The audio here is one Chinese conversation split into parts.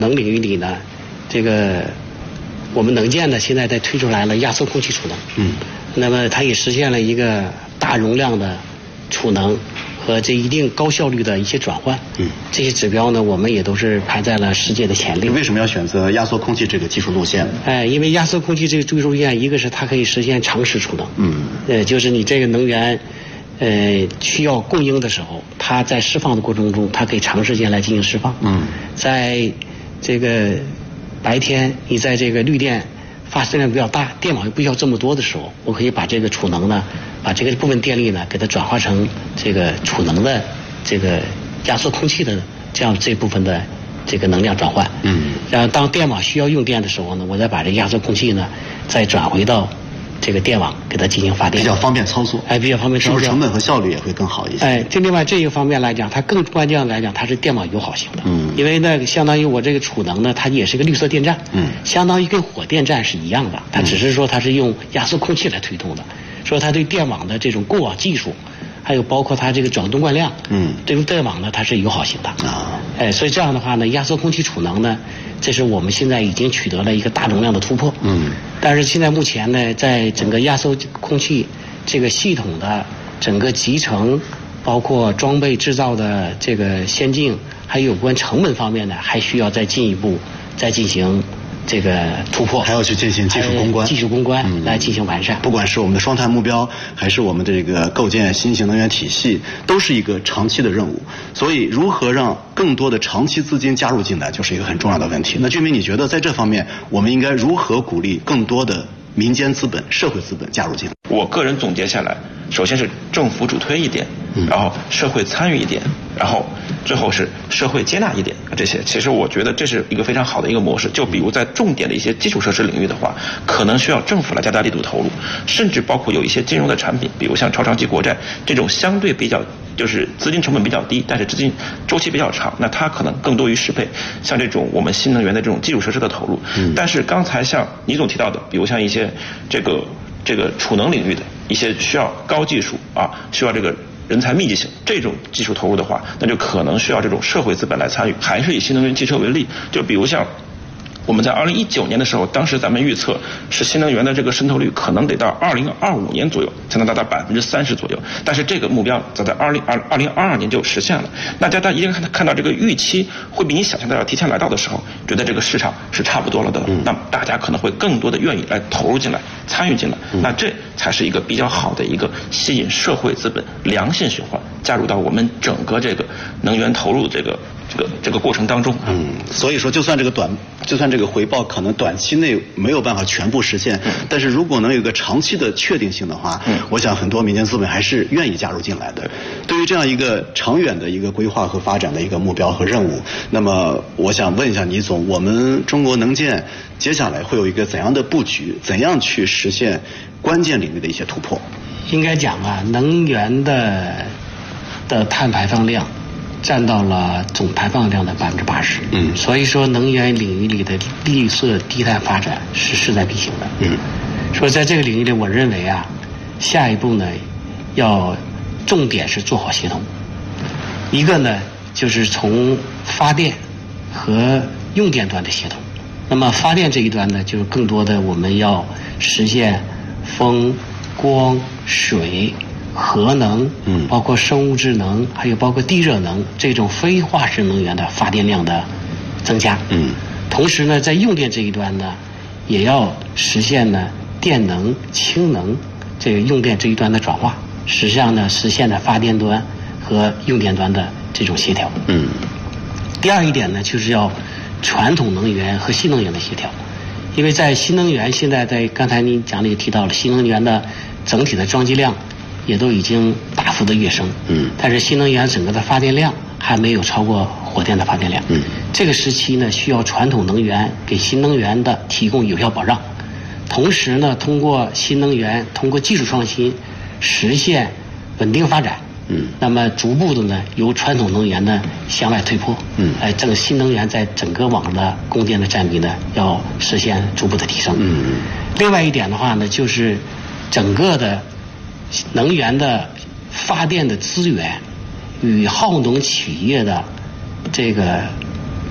能领域里呢，这个我们能建呢现在在推出来了压缩空气储能，那么它也实现了一个大容量的储能和这一定高效率的一些转换，这些指标呢我们也都是排在了世界的前列。 为什么要选择压缩空气这个技术路线呢？ 因为压缩空气这个技术路线，一个是它可以实现长时储能，就是你这个能源需要供应的时候，它在释放的过程中，它可以长时间来进行释放。在这个白天你在这个绿电发生量比较大，电网又不需要这么多的时候，我可以把这个储能呢，把这个部分电力呢，给它转化成这个储能的这个压缩空气的这样这部分的这个能量转换。然后当电网需要用电的时候呢，我再把这压缩空气呢再转回到这个电网给它进行发电， 比较方便操作。 比较方便操作， 是不是成本和效率也会更好一些？ 这另外这一个方面来讲，它更关键来讲，它是电网友好型的。因为呢，相当于我这个储能呢，它也是个绿色电站。相当于跟火电站是一样的，它只是说它是用压缩空气来推动的，说它对电网的这种过网技术，还有包括它这个转动惯量，对于电网呢，它是友好型的。所以这样的话呢，压缩空气储能呢，这是我们现在已经取得了一个大容量的突破。但是现在目前呢，在整个压缩空气这个系统的整个集成，包括装备制造的这个先进，还有关成本方面呢，还需要再进一步再进行这个突破， 还要去进行技术攻关， 来进行完善。 不管是我们的双碳目标，还是我们这个构建新型能源体系，都是一个长期的任务。所以，如何让更多的长期资金加入进来，就是一个很重要的问题。那俊明，你觉得在这方面，我们应该如何鼓励更多的民间资本、社会资本加入进来？ 我个人总结下来，首先是政府主推一点，然后社会参与一点，然后最后是社会接纳一点，这些其实我觉得这是一个非常好的一个模式。就比如在重点的一些基础设施领域的话，可能需要政府来加大力度投入，甚至包括有一些金融的产品，比如像超长期国债这种相对比较就是资金成本比较低，但是资金周期比较长，那它可能更多于适配像这种我们新能源的这种基础设施的投入。但是刚才像倪总提到的，比如像一些这个储能领域的一些需要高技术需要这个人才密集性这种技术投入的话，那就可能需要这种社会资本来参与。还是以新能源汽车为例，就比如像我们在2019年的时候，当时咱们预测是新能源的这个渗透率可能得到2025年左右才能达到30%左右，但是这个目标早在2022年就实现了。那大家一定看到这个预期会比你想象的要提前来到的时候，觉得这个市场是差不多了的，那么大家可能会更多的愿意来投入进来、参与进来，那这才是一个比较好的一个吸引社会资本良性循环加入到我们整个这个能源投入这个过程当中。 所以说就算这个回报可能短期内没有办法全部实现，但是如果能有一个长期的确定性的话，我想很多民间资本还是愿意加入进来的。对于这样一个长远的一个规划和发展的一个目标和任务，那么我想问一下倪总，我们中国能建接下来会有一个怎样的布局，怎样去实现关键领域的一些突破？ 应该讲能源的碳排放量占到了总排放量的80%。所以说能源领域里的绿色低碳发展是势在必行的。说在这个领域里，我认为下一步呢，要重点是做好协同。一个呢，就是从发电和用电端的协同。那么发电这一端呢，就是更多的我们要实现风、光、水、核能，包括生物质能，还有包括地热能这种非化石能源的发电量的增加。同时呢，在用电这一端呢，也要实现呢电能、氢能这个用电这一端的转化，实际上呢，实现了发电端和用电端的这种协调。第二一点呢，就是要传统能源和新能源的协调，因为在新能源现在在刚才您讲的也提到了，新能源的整体的装机量也都已经大幅的跃升，但是新能源整个的发电量还没有超过火电的发电量。这个时期呢，需要传统能源给新能源的提供有效保障，同时呢，通过新能源，通过技术创新，实现稳定发展。那么逐步的呢，由传统能源呢向外推坡。这个新能源在整个网的供电的占比呢，要实现逐步的提升。另外一点的话呢，就是整个的能源的发电的资源与耗能企业的这个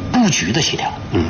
布局的协调。